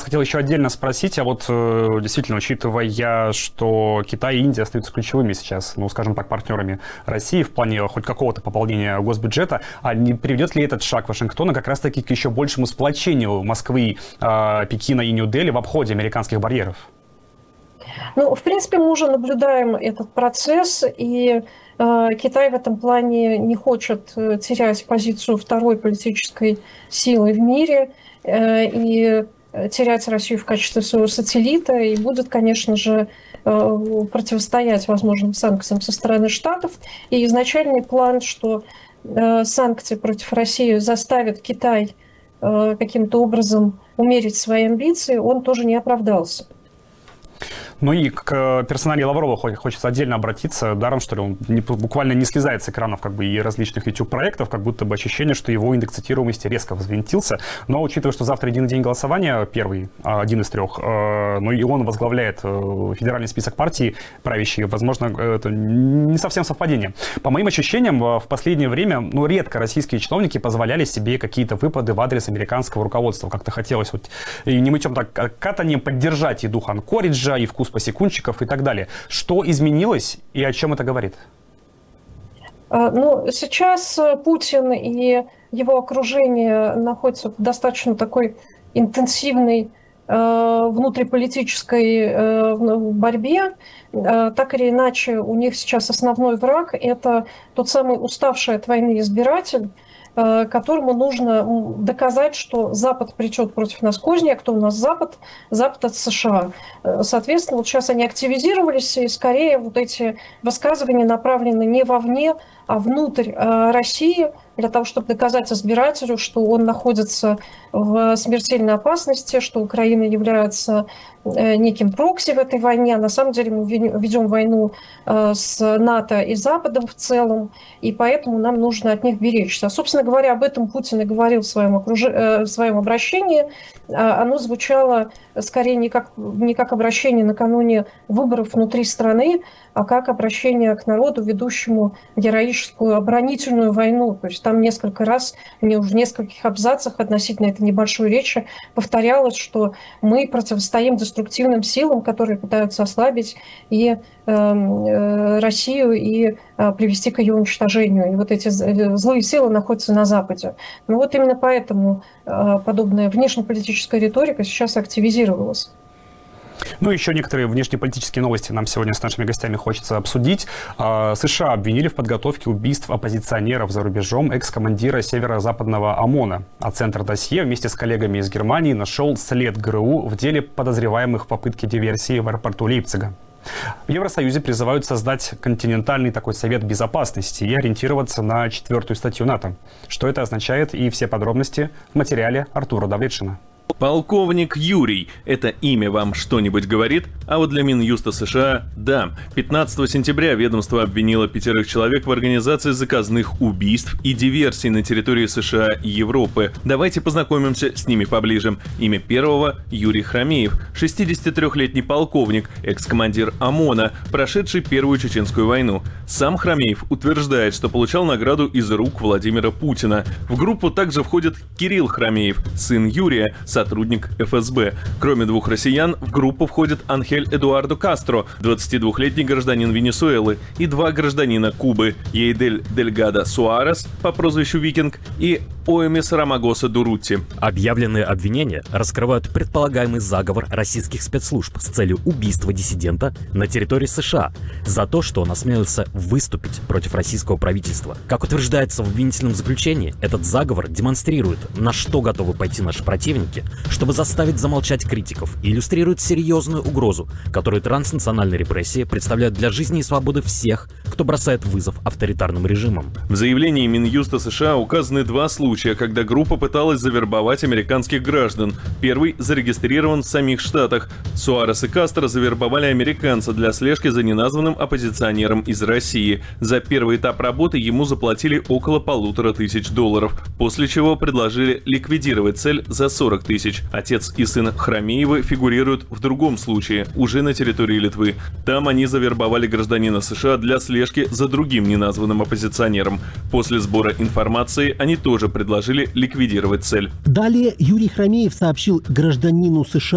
хотел еще отдельно спросить, а вот действительно, учитывая, что Китай и Индия остаются ключевыми сейчас, ну, скажем так, партнерами России в плане хоть какого-то пополнения госбюджета, а не приведет ли этот шаг Вашингтона как раз-таки к еще большему сплочению Москвы, Пекина и Нью-Дели в обходе американских барьеров? Ну, в принципе, мы уже наблюдаем этот процесс, и Китай в этом плане не хочет терять позицию второй политической силы в мире и терять Россию в качестве своего сателлита, и будет, конечно же, противостоять возможным санкциям со стороны Штатов. И изначальный план, что санкции против России заставят Китай каким-то образом умерить свои амбиции, он тоже не оправдался. Ну и к персоналии Лаврова хочется отдельно обратиться. Даром, что ли, он буквально не слезает с экранов как бы и различных YouTube-проектов, как будто бы ощущение, что его индекс цитируемости резко взвинтился. Но учитывая, что завтра единый день голосования, первый, один из трех, ну и он возглавляет федеральный список партии правящей, возможно, это не совсем совпадение. По моим ощущениям, в последнее время, ну, редко российские чиновники позволяли себе какие-то выпады в адрес американского руководства. Как-то хотелось вот и не мытьем так катанием поддержать и дух Анкориджа, и вкус посекунчиков и так далее. Что изменилось и о чем это говорит? Ну, сейчас Путин и его окружение находятся в достаточно такой интенсивной внутриполитической борьбе. Так или иначе, у них сейчас основной враг – это тот самый уставший от войны избиратель, которому нужно доказать, что Запад пречет против нас козни, а кто у нас Запад? Запад от США. Соответственно, вот сейчас они активизировались, и скорее вот эти высказывания направлены не вовне, а внутрь России, для того, чтобы доказать избирателю, что он находится в смертельной опасности, что Украина является неким прокси в этой войне. А на самом деле мы ведем войну с НАТО и Западом в целом, и поэтому нам нужно от них беречься. Собственно говоря, об этом Путин и говорил в своем обращении. Оно звучало скорее не как обращение накануне выборов внутри страны, а как обращение к народу, ведущему героическую оборонительную войну. То есть там несколько раз, мне уже в нескольких абзацах относительно этой небольшой речи повторялось, что мы противостоим деструктивным силам, которые пытаются ослабить и Россию и привести к ее уничтожению. И вот эти злые силы находятся на Западе. Но вот именно поэтому подобная внешнеполитическая риторика сейчас активизировалась. Ну, еще некоторые внешнеполитические новости нам сегодня с нашими гостями хочется обсудить. США обвинили в подготовке убийств оппозиционеров за рубежом экс-командира северо-западного ОМОНа. А Центр досье вместе с коллегами из Германии нашел след ГРУ в деле подозреваемых в попытке диверсии в аэропорту Лейпцига. В Евросоюзе призывают создать континентальный такой совет безопасности и ориентироваться на 4-ю статью НАТО. Что это означает и все подробности в материале Артура Давлетшина. Полковник Юрий. Это имя вам что-нибудь говорит? А вот для Минюста США – да. 15 сентября ведомство обвинило 5 человек в организации заказных убийств и диверсий на территории США и Европы. Давайте познакомимся с ними поближе. Имя первого – Юрий Хромеев, 63-летний полковник, экс-командир ОМОНа, прошедший Первую Чеченскую войну. Сам Хромеев утверждает, что получал награду из рук Владимира Путина. В группу также входит Кирилл Хромеев, сын Юрия, сотрудник ФСБ. Кроме 2 россиян, в группу входят Анхель Эдуардо Кастро, 22-летний гражданин Венесуэлы, и 2 гражданина Кубы – Ейдель Дельгадо Суарес по прозвищу Викинг и Оэмис Рамагоса Дурутти. Объявленные обвинения раскрывают предполагаемый заговор российских спецслужб с целью убийства диссидента на территории США за то, что он осмелился выступить против российского правительства. Как утверждается в обвинительном заключении, этот заговор демонстрирует, на что готовы пойти наши противники, чтобы заставить замолчать критиков, и иллюстрирует серьезную угрозу, которую транснациональные репрессии представляют для жизни и свободы всех, кто бросает вызов авторитарным режимам. В заявлении Минюста США указаны 2 случая, когда группа пыталась завербовать американских граждан. Первый зарегистрирован в самих Штатах. Суарес и Кастро завербовали американца для слежки за неназванным оппозиционером из России. За первый этап работы ему заплатили около $1500, после чего предложили ликвидировать цель за 40 000. Отец и сын Хромеева фигурируют в другом случае, уже на территории Литвы. Там они завербовали гражданина США для слежки за другим неназванным оппозиционером. После сбора информации они тоже предложили ликвидировать цель. Далее Юрий Хромеев сообщил гражданину США